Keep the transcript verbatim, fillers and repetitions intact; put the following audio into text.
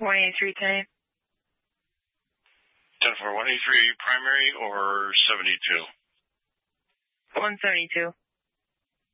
one eighty-three ten. ten four, one eighty-three primary or seventy-two? one seventy-two.